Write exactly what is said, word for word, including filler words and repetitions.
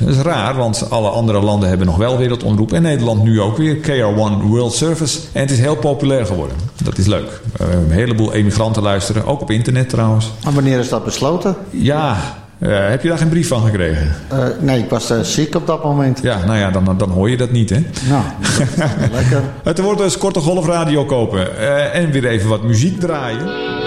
Dat is raar, want alle andere landen hebben nog wel wereldomroep. En Nederland nu ook weer. K R one World Service. En het is heel populair geworden. Dat is leuk. We hebben een heleboel emigranten luisteren. Ook op internet trouwens. En wanneer is dat besloten? Ja, uh, heb je daar geen brief van gekregen? Uh, nee, ik was uh, ziek op dat moment. Ja, nou ja, dan, dan hoor je dat niet, hè? Nou, lekker. Het wordt dus korte golfradio kopen. Uh, en weer even wat muziek draaien.